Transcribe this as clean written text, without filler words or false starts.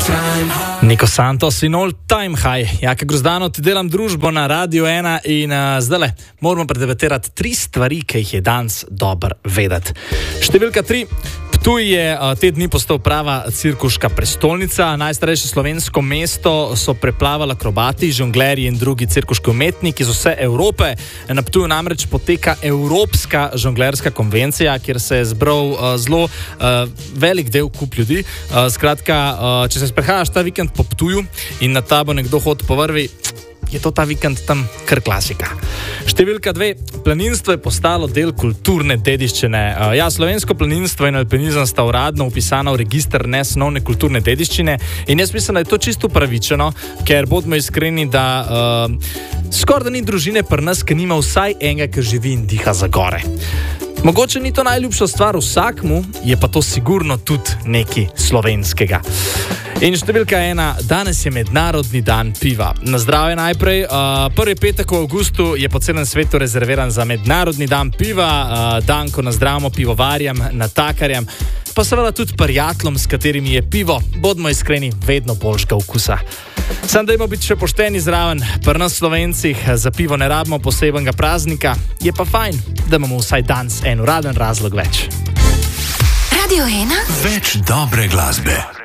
Niko Santos in All Time High. Jaka Grozdano, ti delam družbo na Radio 1 in zdajle moramo predebatirati 3 stvari, ki jih je danes dobro vedeti. Številka 3. Ptuj je te dni postal prava cirkuška prestolnica. Najstarejše slovensko mesto so preplavali akrobati, žonglerji in drugi cirkuški umetniki iz vse Evrope. Na Ptuju namreč poteka Evropska žonglerska konvencija, kjer se je zbral zelo velik del kup ljudi. Skratka, če se sprehajaš ta vikend po Ptuju in na ta bo nekdo hodil po vrvi, je to ta vikend tam kar klasika. Številka 2. Planinstvo je postalo del kulturne dediščine. Slovensko planinstvo in alpinizem sta uradno upisana v register nesnovne kulturne dediščine in jaz mislim, da je to čisto upravičeno, ker bodimo iskreni, da skoraj da ni družine pri nas, ki nima vsaj enega, ki živi in diha za gore. Mogoče ni to najljubša stvar vsakmu, je pa to sigurno tudi nekaj slovenskega. In številka 1, danes je mednarodni dan piva. Na zdravje najprej. Prvi petek v avgustu je po celem svetu rezerviran za mednarodni dan piva, dan, ko nazdravimo pivovarjem, natakarjem, pa seveda tudi prijateljem, s katerimi je pivo, bodimo iskreni, vedno boljšega okusa. Sam dajmo biti še pošteni zraven, pri nas Slovencih za pivo ne rabimo posebnega praznika, je pa fajn, da imamo vsaj danes en uraden razlog več. Radio 1? Več dobre glasbe.